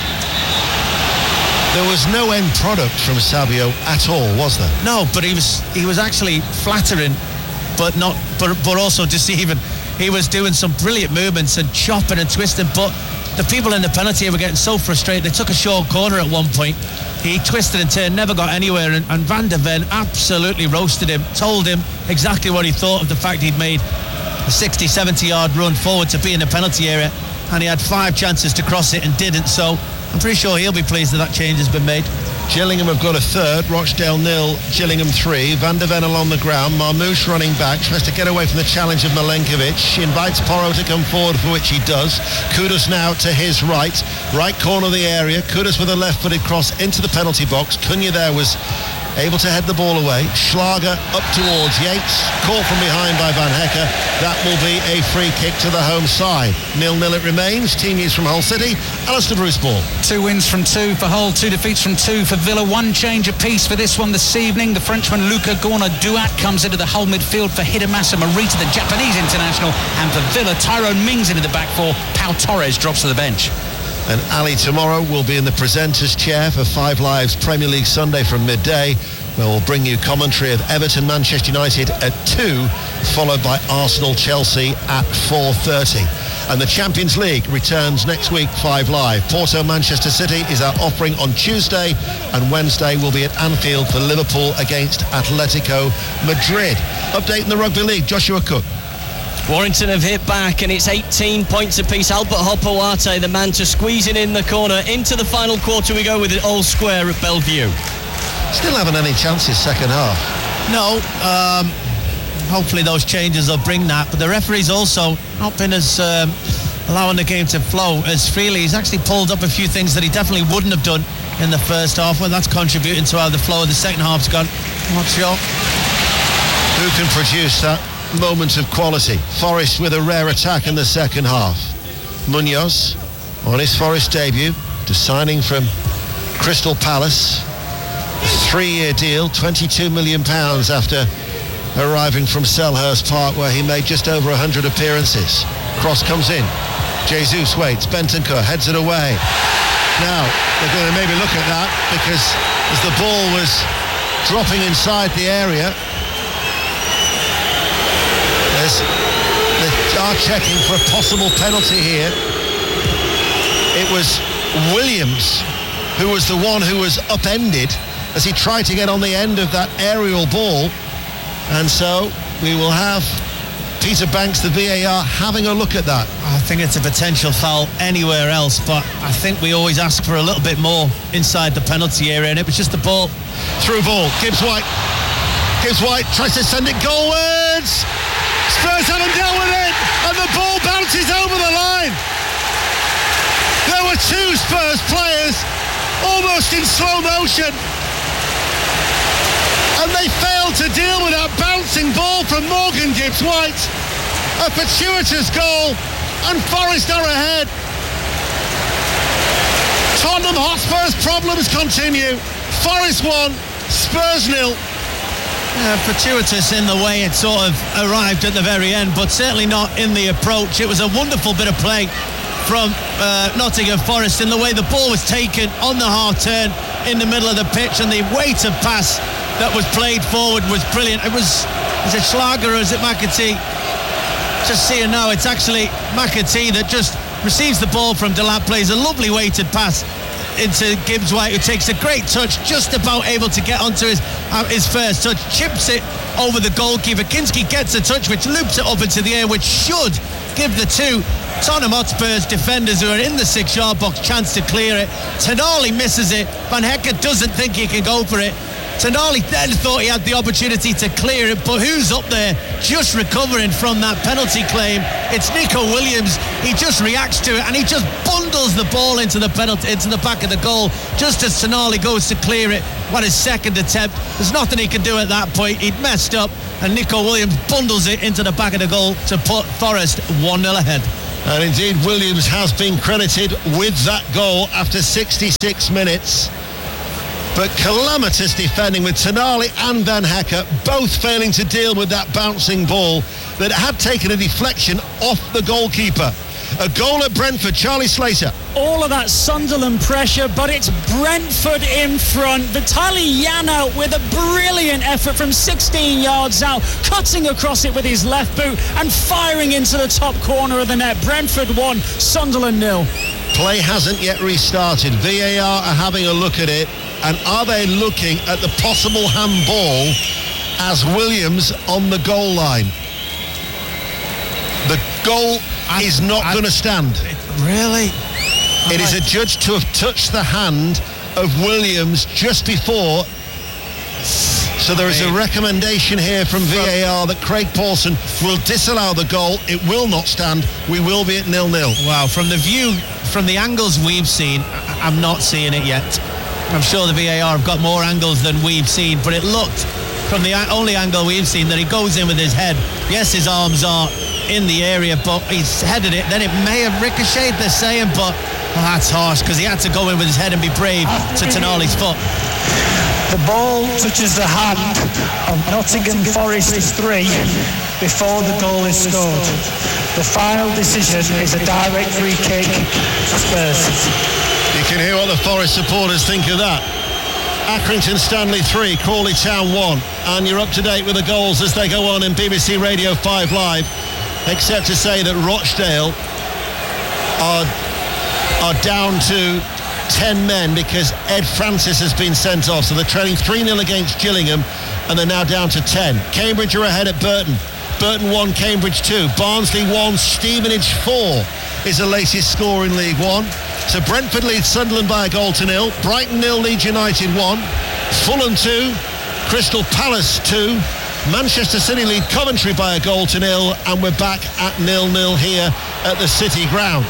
There was no end product from Savio at all, was there? No, but he was he was actually flattering, but not, but but also deceiving. He was doing some brilliant movements and chopping and twisting, but the people in the penalty area were getting so frustrated. They took a short corner at one point. He twisted and turned, never got anywhere, and, and Van der Ven absolutely roasted him, told him exactly what he thought of the fact he'd made a sixty, seventy yard run forward to be in the penalty area, and he had five chances to cross it and didn't. So I'm pretty sure he'll be pleased that that change has been made. Gillingham have got a third, Rochdale nil, Gillingham three. Van der Ven along the ground, Marmoush running back, tries to get away from the challenge of Milenkovic. She invites Porro to come forward, for which he does. Kudus now to his right, right corner of the area. Kudus with a left-footed cross into the penalty box. Cunha there was able to head the ball away. Schlager up towards Yates, caught from behind by Van Hecke. That will be a free kick to the home side. nil-nil it remains. Team news from Hull City. Alistair Bruce Ball. Two wins from two for Hull, two defeats from two for Villa. One change apiece for this one this evening. The Frenchman Luca Gorna-Duat comes into the Hull midfield for Hidemasa Morita, the Japanese international. And for Villa, Tyrone Mings into the back four. Pau Torres drops to the bench. And Ali tomorrow will be in the presenter's chair for Five Live's Premier League Sunday from midday, where we'll bring you commentary of Everton Manchester United at two, followed by Arsenal Chelsea at four thirty. And the Champions League returns next week, Five Live. Porto Manchester City is our offering on Tuesday, and Wednesday will be at Anfield for Liverpool against Atletico Madrid. Update in the Rugby League, Joshua Cook. Warrington have hit back, and it's eighteen points apiece. Albert Hopoate, the man to squeezing in the corner. Into the final quarter we go with it all square at Bellevue. Still haven't any chances second half. No, um, hopefully those changes will bring that. But the referee's also not been as um, allowing the game to flow as freely. He's actually pulled up a few things that he definitely wouldn't have done in the first half. Well, that's contributing to how the flow of the second half's gone. What's your... Who can produce that moment of quality? Forest with a rare attack in the second half. Munoz on his Forest debut, just signing from Crystal Palace. Three-year deal, twenty-two million pounds after arriving from Selhurst Park, where he made just over one hundred appearances. Cross comes in. Jesus waits. Bentancur heads it away. Now, they're going to maybe look at that, because as the ball was dropping inside the area, there's, they are checking for a possible penalty here. It was Williams who was the one who was upended as he tried to get on the end of that aerial ball. And so we will have Peter Banks, the V A R, having a look at that. I think it's a potential foul anywhere else, but I think we always ask for a little bit more inside the penalty area, and it was just the ball. Through ball, Gibbs White. Gibbs White tries to send it goalwards. Spurs haven't dealt with it, and the ball bounces over the line. There were two Spurs players almost in slow motion, and they failed to deal with that bouncing ball from Morgan Gibbs White. A fortuitous goal, and Forest are ahead. Tottenham Hotspur's problems continue. Forest one, Spurs nil. Uh, fortuitous in the way it sort of arrived at the very end, but certainly not in the approach. It was a wonderful bit of play from uh, Nottingham Forest in the way the ball was taken on the half turn in the middle of the pitch, and the weight of pass that was played forward was brilliant. It was, is it Schlager or is it McAtee? Just seeing now, it's actually McAtee that just receives the ball from Delap, plays a lovely weighted pass into Gibbs White, who takes a great touch, just about able to get onto his uh, his first touch, chips it over the goalkeeper. Kinski gets a touch which loops it up into the air, which should give the two Tottenham Hotspur's defenders who are in the six-yard box chance to clear it. Tonali misses it. Van Hecke doesn't think he can go for it. Tonali then thought he had the opportunity to clear it, but who's up there just recovering from that penalty claim? It's Nico Williams. He just reacts to it and he just bundles the ball into the penalty, into the back of the goal, just as Tonali goes to clear it. What his second attempt. There's nothing he can do at that point. He'd messed up, and Nico Williams bundles it into the back of the goal to put Forest one nil ahead. And indeed, Williams has been credited with that goal after sixty-six minutes. But calamitous defending with Tonali and Van Hecke both failing to deal with that bouncing ball that had taken a deflection off the goalkeeper. A goal at Brentford, Charlie Slater. All of that Sunderland pressure, but it's Brentford in front. Vitaly Yana with a brilliant effort from sixteen yards out, cutting across it with his left boot and firing into the top corner of the net. Brentford one, Sunderland nil. Play hasn't yet restarted. V A R are having a look at it, and are they looking at the possible handball as Williams on the goal line? The goal I, is not going to stand. Really? It is adjudged to have touched the hand of Williams just before. So there is a recommendation here from V A R that Craig Pawson will disallow the goal. It will not stand. We will be at nil nil. Wow, from the view, from the angles we've seen, I'm not seeing it yet. I'm sure the V A R have got more angles than we've seen, but it looked, from the only angle we've seen, that he goes in with his head. Yes, his arms are in the area, but he's headed it. Then it may have ricocheted, they're saying, but well, that's harsh, because he had to go in with his head and be brave to Tonali's foot. The ball touches the hand of Nottingham Forest three before the goal is scored. The final decision is a direct free kick to Spurs. You can hear what the Forest supporters think of that. Accrington Stanley three, Crawley Town one, and you're up to date with the goals as they go on in B B C Radio five Live, except to say that Rochdale are, are down to ten men because Ed Francis has been sent off, so they're trailing three nil against Gillingham and they're now down to ten. Cambridge are ahead at Burton. Burton one, Cambridge two. Barnsley one, Stevenage four is the latest score in League One. So Brentford leads Sunderland by a goal to nil. Brighton nil, Leeds United one. Fulham two, Crystal Palace two. Manchester City lead Coventry by a goal to nil, and we're back at nil nil here at the City ground.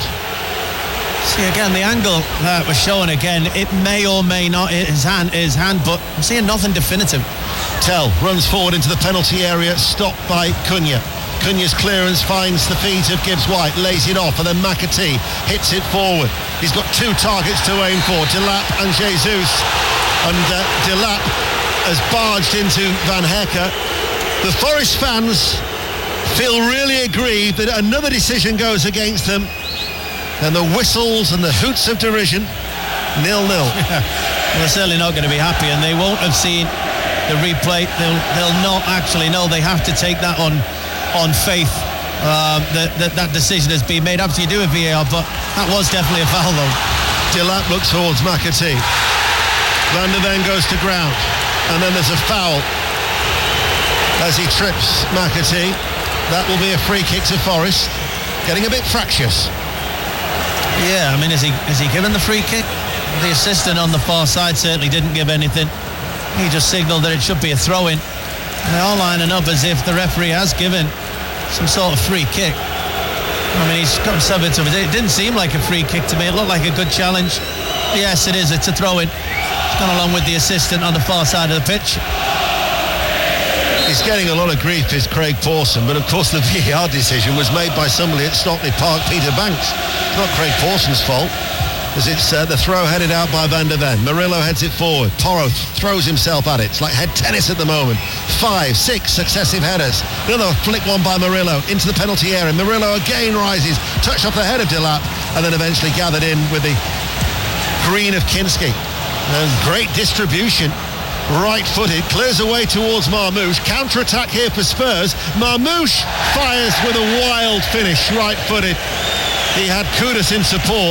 See again the angle that was shown again. It may or may not hit his hand, his hand, but I'm seeing nothing definitive. Tell runs forward into the penalty area, stopped by Cunha. Cunha's clearance finds the feet of Gibbs White, lays it off, and then McAtee hits it forward. He's got two targets to aim for, Delap and Jesus, and uh, Delap has barged into Van Hecke. The Forest fans feel really aggrieved that another decision goes against them. And the whistles and the hoots of derision, nil nil. Well, they're certainly not going to be happy, and they won't have seen the replay. They'll, they'll not actually know. They have to take that on on faith. Um, that, that that decision has been made. Obviously, you do a V A R, but that was definitely a foul, though. Delap looks towards McAtee. Van der Ven goes to ground, and then there's a foul as he trips McAtee. That will be a free kick to Forest. Getting a bit fractious. Yeah, I mean, is he is he given the free kick? The assistant on the far side certainly didn't give anything. He just signalled that it should be a throw-in. They're all lining up as if the referee has given some sort of free kick. I mean, he's got some it. It didn't seem like a free kick to me. It looked like a good challenge. Yes, it is. It's a throw-in. It's gone along with the assistant on the far side of the pitch. He's getting a lot of grief, is Craig Pawson, but of course the V A R decision was made by somebody at Stockley Park, Peter Banks. It's not Craig Pawson's fault. as it's uh, the throw headed out by Van der Ven. Murillo heads it forward. Porro throws himself at it. It's like head tennis at the moment. Five, six successive headers. Another flick one by Murillo into the penalty area. Murillo again rises, touched off the head of Delap, and then eventually gathered in with the green of Kinski. And great distribution. Right-footed, clears away towards Marmoush. Counter-attack here for Spurs. Marmoush fires with a wild finish, right-footed. He had Kudus in support,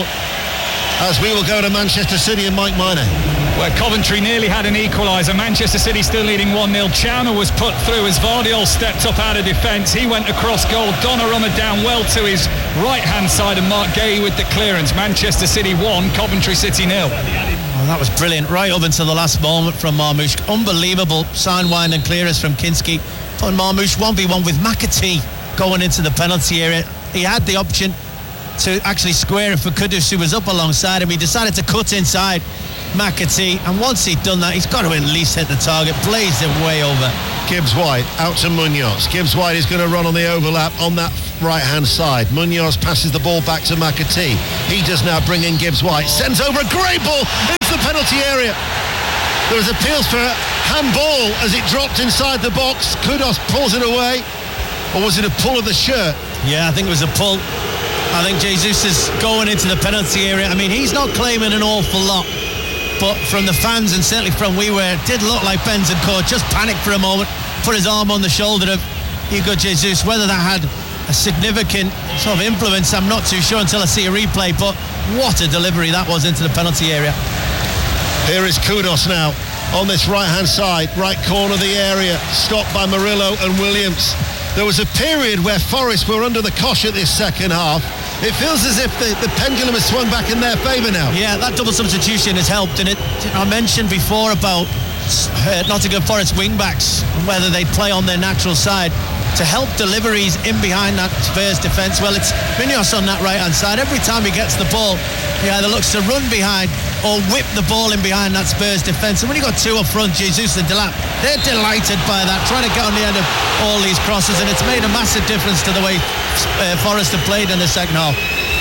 as we will go to Manchester City and Mike Minor. Where Coventry nearly had an equaliser. Manchester City still leading one nil. Chowner was put through as Vardiol stepped up out of defence. He went across goal. Donnarumma down well to his right-hand side, and Mark Gay with the clearance. Manchester City one, Coventry City nil. Oh, that was brilliant, right up until the last moment from Marmoush. Unbelievable sidewind and clearance from Kinski. Putting Marmoush one v one with McAtee going into the penalty area. He had the option to actually square it for Kudus, who was up alongside him. He decided to cut inside McAtee, and once he'd done that, he's got to at least hit the target. Blazed it way over. Gibbs-White out to Munoz. Gibbs-White is going to run on the overlap on that right-hand side. Munoz passes the ball back to McAtee. He does now bring in Gibbs-White. Sends over a great ball into the penalty area. There was appeals for handball as it dropped inside the box. Kudus pulls it away. Or was it a pull of the shirt? Yeah, I think it was a pull. I think Jesus is going into the penalty area. I mean, he's not claiming an awful lot, but from the fans and certainly from we were, it did look like Bentancur just panicked for a moment, put his arm on the shoulder of Hugo Jesus. Whether that had a significant sort of influence, I'm not too sure until I see a replay, but what a delivery that was into the penalty area. Here is Kudus now on this right-hand side, right corner of the area, stopped by Murillo and Williams. There was a period where Forest were under the cosh at this second half. It feels as if the, the pendulum has swung back in their favour now. Yeah, that double substitution has helped, and it. I mentioned before about uh, Nottingham Forest wing-backs and whether they'd play on their natural side to help deliveries in behind that Spurs defence. Well, it's Munoz on that right-hand side. Every time he gets the ball, he either looks to run behind or whip the ball in behind that Spurs defence. And when you got two up front, Jesus and Delap, they're delighted by that, trying to get on the end of all these crosses, and it's made a massive difference to the way uh, Forest have played in the second half.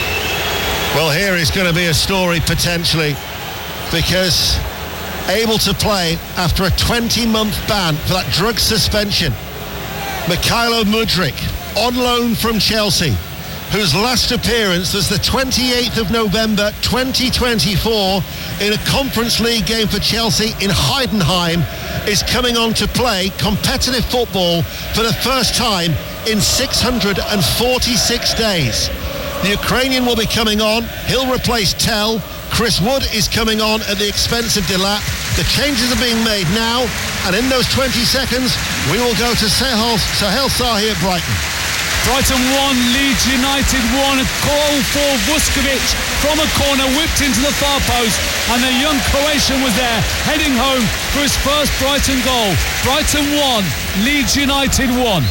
Well, here is going to be a story potentially, because able to play after a twenty-month ban for that drug suspension, Mikhailo Mudryk, on loan from Chelsea, whose last appearance was the twenty-eighth of November twenty twenty-four in a Conference League game for Chelsea in Heidenheim, is coming on to play competitive football for the first time in six hundred forty-six days. The Ukrainian will be coming on. He'll replace Tell. Chris Wood is coming on at the expense of Delap. The changes are being made now, and in those twenty seconds, we will go to Sahel, Sahel Sahi at Brighton. Brighton one, Leeds United one. A goal for Vuskovic from a corner, whipped into the far post, and the young Croatian was there, heading home for his first Brighton goal. Brighton one, Leeds United one.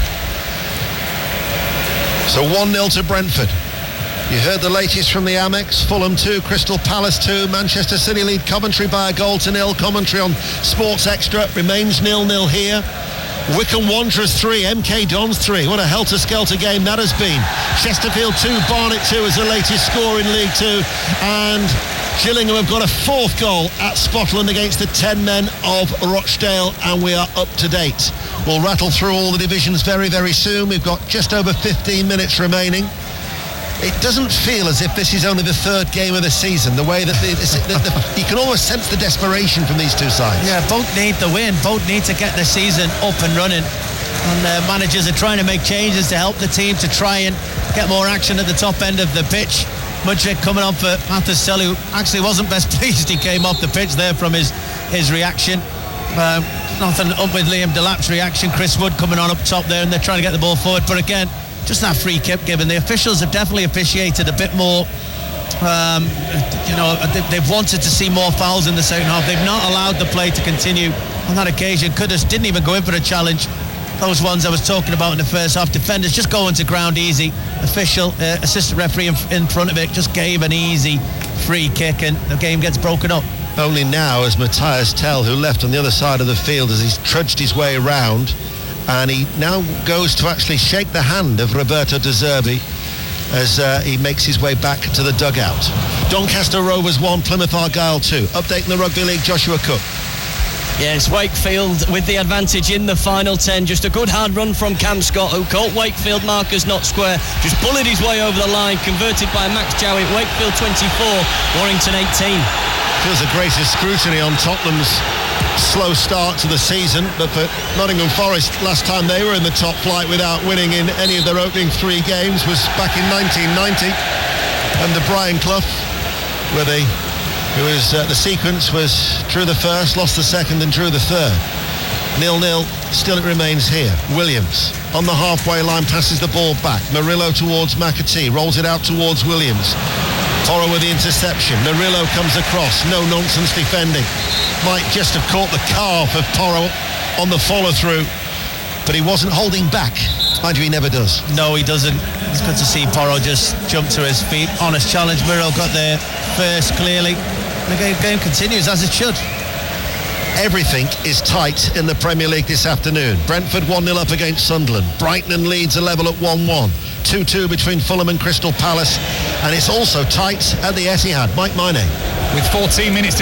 So one nil to Brentford. You heard the latest from the Amex. Fulham two, Crystal Palace two. Manchester City lead Coventry by a goal to nil. Commentary on Sports Extra. Remains nil nil here. Wycombe Wanderers three, M K Dons three. What a helter-skelter game that has been. Chesterfield two, Barnet two is the latest score in League Two. And Gillingham have got a fourth goal at Scotland against the ten men of Rochdale, and we are up to date. We'll rattle through all the divisions very, very soon. We've got just over fifteen minutes remaining. It doesn't feel as if this is only the third game of the season, the way that the, the, the, you can almost sense the desperation from these two sides. Yeah, both need the win. Both need to get the season up and running. And uh, managers are trying to make changes to help the team to try and get more action at the top end of the pitch. Mudryk coming on for Mathis who actually wasn't best pleased. He came off the pitch there from his, his reaction. Uh, nothing up with Liam Delap's reaction. Chris Wood coming on up top there, and they're trying to get the ball forward. But again, just that free kick given. The officials have definitely officiated a bit more. Um, you know, they've wanted to see more fouls in the second half. They've not allowed the play to continue on that occasion. Kudus didn't even go in for a challenge. Those ones I was talking about in the first half. Defenders just going to ground easy. Official, uh, assistant referee in, in front of it just gave an easy free kick, and the game gets broken up. Only now as Matthias Tell, who left on the other side of the field as he's trudged his way around, and he now goes to actually shake the hand of Roberto De Zerbi, as uh, he makes his way back to the dugout. Doncaster Rovers one, Plymouth Argyle two. Updating the Rugby League, Joshua Cook. Yes, Wakefield with the advantage in the final ten. Just a good hard run from Cam Scott, who caught Wakefield markers not square. Just bullied his way over the line, converted by Max Jowett. Wakefield twenty-four, Warrington eighteen. Feels the greatest scrutiny on Tottenham's slow start to the season, but for Nottingham Forest, last time they were in the top flight without winning in any of their opening three games was back in nineteen ninety under Brian Clough, where they It was uh, the sequence was drew the first, lost the second, and drew the third. Nil-nil, still it remains here. Williams on the halfway line, passes the ball back. Murillo towards McAtee, rolls it out towards Williams. Porro with the interception. Murillo comes across, no nonsense defending. Might just have caught the calf of Porro on the follow-through, but he wasn't holding back. Mind you, he never does. No, he doesn't. It's good to see Porro just jump to his feet. Honest challenge. Murillo got there first, clearly. The game, game continues as it should. Everything is tight in the Premier League this afternoon. Brentford one nil up against Sunderland. Brighton and Leeds are level at one one. two two between Fulham and Crystal Palace. And it's also tight at the Etihad. Mike Minay. With fourteen minutes to